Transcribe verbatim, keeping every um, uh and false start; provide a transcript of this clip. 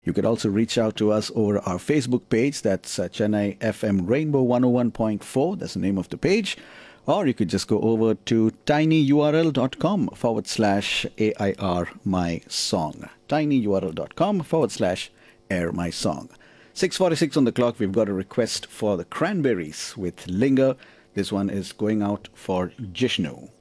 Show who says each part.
Speaker 1: You could also reach out to us over our Facebook page. That's uh, Chennai F M Rainbow one oh one point four. That's the name of the page. Or you could just go over to tinyurl.com forward slash AIR my song. tinyurl.com forward slash air my song. six forty-six on the clock. We've got a request for the Cranberries with Linger. This one is going out for Jishnu.